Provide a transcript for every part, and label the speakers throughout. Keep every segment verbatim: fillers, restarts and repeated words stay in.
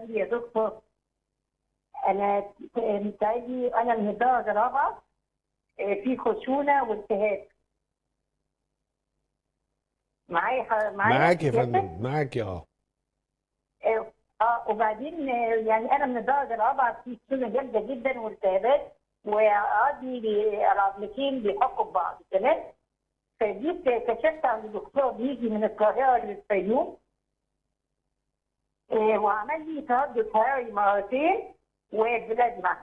Speaker 1: لي يا دكتور، انا متهيألي انا من الدرجه الرابعه، آه، في خشونه والتهاب. معايا ح- معايا
Speaker 2: معاك يا
Speaker 1: سيادتك؟
Speaker 2: فندم، معاك يا اه
Speaker 1: اه آه، وبعدين آه، يعني انا من الدرجه الرابعه في خشونه جامده جدا والتهابات، وعظمي بي- العظمتين بيحكوا ببعض. تمام. فجيت كشفت عند الدكتور بيجي من القاهره للفيوم، آه، وعمل لي تردد حراري مرتين وبلازما،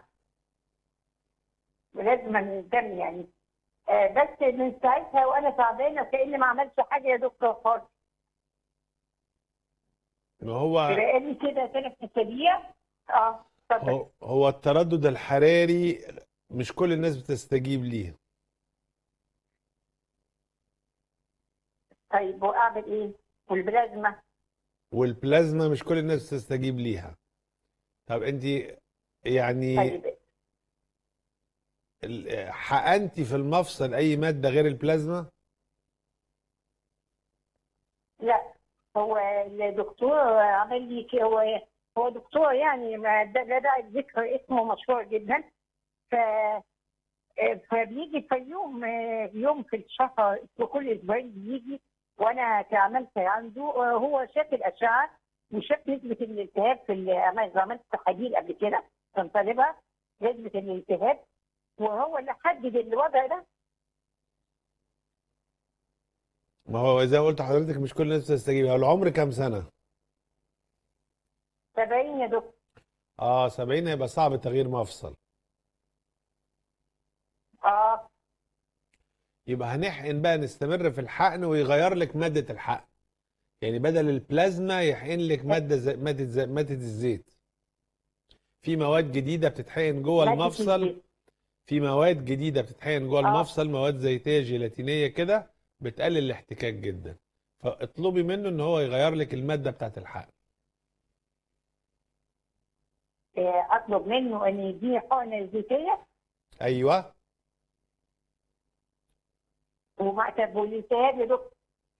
Speaker 1: بلازما من الدم يعني. آه، بس من ساعتها وانا تعبانه كاني ما عملتش حاجه يا دكتور خالص.
Speaker 2: ما هو
Speaker 1: بقالي كده ثلاث اسابيع. اه اتفضل.
Speaker 2: هو هو التردد الحراري مش كل الناس بتستجيب ليه.
Speaker 1: طيب واعمل ايه؟ والبلازما؟
Speaker 2: والبلازما مش كل الناس بتستجيب ليها. طب انت يعني
Speaker 1: طيب.
Speaker 2: ال- حقنتي في المفصل اي مادة غير البلازما؟
Speaker 1: لا، هو الدكتور عمل لي كده. هو هو دكتور يعني ما ده- لا داعي لذكر اسمه، مشهور جدا. ف فبيجي في يوم يوم في الشهر، في كل اسبوعين بيجي، وانا عملت عنده. هو شاف الاشعه وشاف نسبه الالتهاب في ال- عملت عملت تحاليل قبل كده، كان طالبها نسبه الالتهاب، وهو اللي حدد الوضع ده.
Speaker 2: ما هو زي ما قلت لحضرتك مش كل الناس بتستجيب. هو العمر كام سنة؟
Speaker 1: سبعين يا دكتور.
Speaker 2: اه سبعين هيبقى صعب تغيير مفصل.
Speaker 1: اه.
Speaker 2: يبقى هنحقن بقى، نستمر في الحقن ويغير لك مادة الحقن. يعني بدل البلازما يحقن لك مادة زي مادة زي مادة الزيت. في مواد جديدة بتتحقن جوه
Speaker 1: مادة
Speaker 2: المفصل.
Speaker 1: الزيت.
Speaker 2: في مواد جديدة بتتحقن جوه
Speaker 1: اه.
Speaker 2: المفصل، مواد زيتية جيلاتينية كده، بتقلل الاحتكاك جدا. فاطلبي منه ان هو يغير لك المادة بتاعت الحقن.
Speaker 1: آه، اطلب منه ان يديني حقنه زيتيه
Speaker 2: ايوه.
Speaker 1: ومع والالتهاب يا دكتور.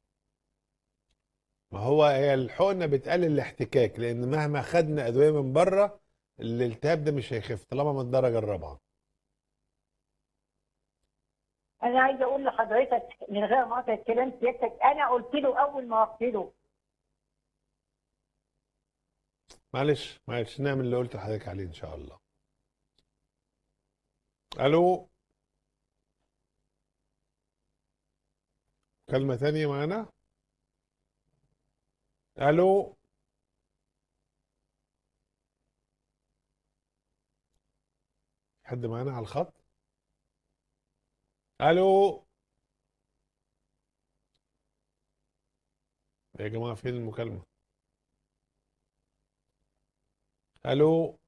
Speaker 2: ما هو هي الحقنة بتقلل الاحتكاك، لان مهما خدنا ادوية من بره الالتهاب ده مش هيخف طالما من الدرجة الرابعة.
Speaker 1: انا عايزه اقول لحضرتك من غير ما اقطع الكلام سيادتك، انا قلت له اول ما رحت له.
Speaker 2: معلش معلش، نعمل اللي قلت لحضرتك عليه ان شاء الله. الو. كلمة تانية معانا. الو. حد معانا على الخط؟ الو. يا جماعة فين المكالمة؟ الو.